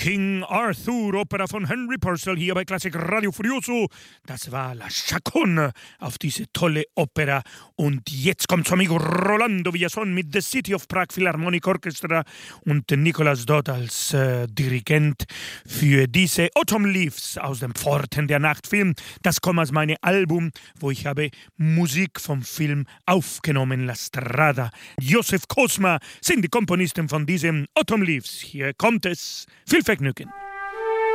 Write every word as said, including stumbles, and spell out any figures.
King Arthur, Opera von Henry Purcell, hier bei Klassik Radio Furioso. Das war La Chaconne auf diese tolle Opera. Und jetzt kommt zu amigo Rolando Villason mit The City of Prague Philharmonic Orchestra und Nicolas Dodd als äh, Dirigent für diese Autumn Leaves aus dem Pforten der Nacht Film. Das kommt aus meinem Album, wo ich habe Musik vom Film aufgenommen, La Strada. Josef Kosma sind die Komponisten von diesem Autumn Leaves. Hier kommt es. Viel Vergnügen.